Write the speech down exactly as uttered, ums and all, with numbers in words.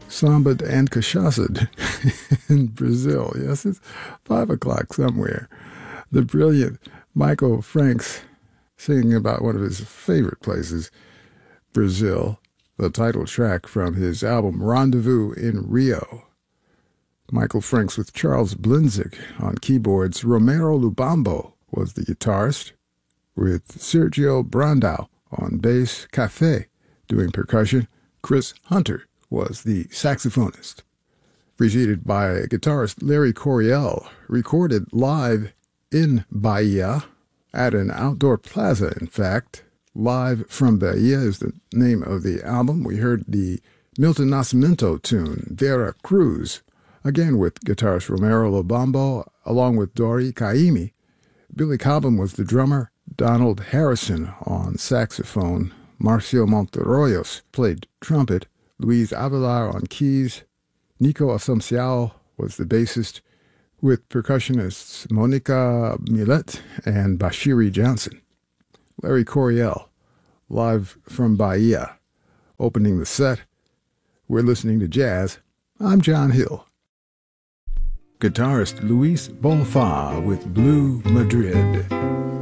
Samba'd and Cachaça'd in Brazil. Yes, it's five o'clock somewhere. The brilliant Michael Franks singing about one of his favorite places, Brazil, the title track from his album Rendezvous in Rio. Michael Franks with Charles Blinzik on keyboards. Romero Lubambo was the guitarist, with Sergio Brandao on bass. Café doing percussion. Chris Hunter was the saxophonist. Preceded by guitarist Larry Coryell, recorded live in Bahia, at an outdoor plaza, in fact. Live from Bahia is the name of the album. We heard the Milton Nascimento tune, Vera Cruz, again with guitarist Romero Lubambo, along with Dori Caymmi. Billy Cobham was the drummer. Donald Harrison on saxophone. Marcio Monterroyos played trumpet. Luis Avelar on keys. Nico Assunciao was the bassist, with percussionists Monica Millet and Bashiri Johnson. Larry Coryell, live from Bahia, opening the set. We're listening to jazz. I'm John Hill. Guitarist Luis Bonfa with Blue Madrid.